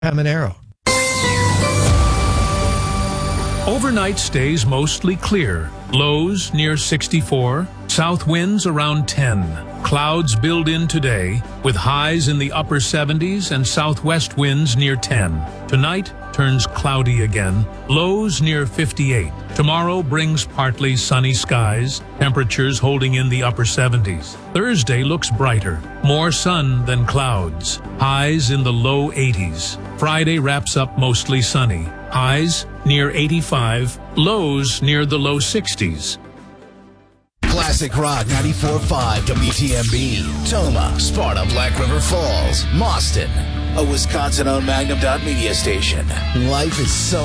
Habanero. Overnight stays mostly clear. Lows near 64. South winds around 10. Clouds build in today, with highs in the upper 70s and southwest winds near 10. Tonight turns cloudy again. Lows near 58. Tomorrow brings partly sunny skies, temperatures holding in the upper 70s. Thursday looks brighter, more sun than clouds. Highs in the low 80s. Friday wraps up mostly sunny. Highs near 85, lows near the low 60s. Classic Rock 94.5 WTMB. Toma, Sparta, Black River Falls, Mauston. A Wisconsin-owned Magnum Media station. Life is so